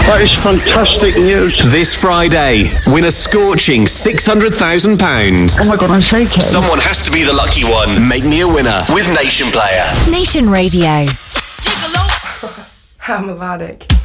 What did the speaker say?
That is fantastic news. This Friday, win a scorching £600,000. Oh my God, I'm shaking. Someone has to be the lucky one. Make me a winner with Nation Player. Nation Radio. How melodic.